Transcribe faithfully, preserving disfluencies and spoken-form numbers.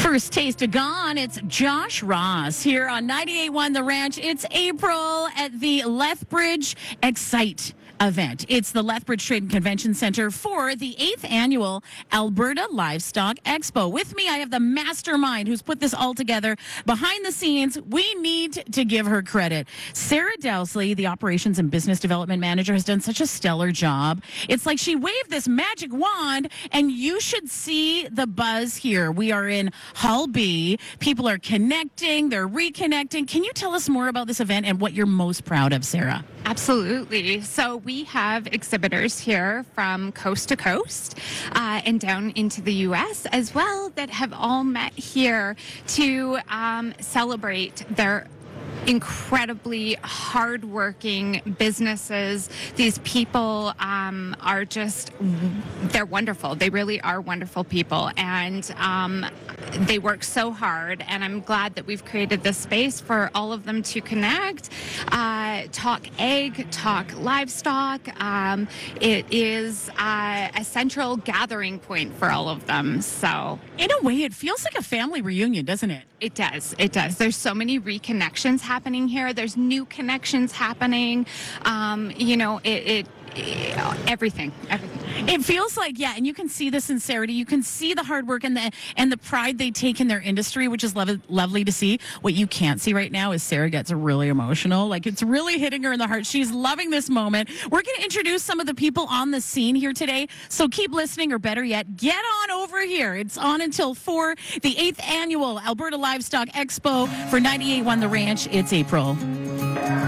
First taste of gone. It's Josh Ross here on ninety-eight point one The Ranch. It's April at the Lethbridge Excite event. It's the Lethbridge Trade and Convention Center for the eighth annual Alberta Livestock Expo. With me, I have the mastermind who's put this all together. Behind the scenes, we need to give her credit. Sarah Dowsley, the Operations and Business Development Manager, has done such a stellar job. It's like she waved this magic wand, and you should see the buzz here. We are in Hall B. People are connecting. They're reconnecting. Can you tell us more about this event and what you're most proud of, Sarah? Absolutely. So we have exhibitors here from coast to coast uh, and down into the U S as well that have all met here to um, celebrate their incredibly hardworking businesses. These people um, are just, they're wonderful. They really are wonderful people. And um, they work so hard. And I'm glad that we've created this space for all of them to connect, uh, talk egg, talk livestock. Um, it is uh, a central gathering point for all of them. So in a way, it feels like a family reunion, doesn't it? It does. It does. There's so many reconnections happening here. There's new connections happening. Um, you know, it, it, it everything, everything. It feels like, yeah, and you can see the sincerity. You can see the hard work and the and the pride they take in their industry, which is lo- lovely to see. What you can't see right now is Sarah gets really emotional. Like, it's really hitting her in the heart. She's loving this moment. We're going to introduce some of the people on the scene here today, so keep listening, or better yet, get on over here. It's on until four, the eighth annual Alberta Livestock Expo for ninety-eight point one The Ranch. It's April.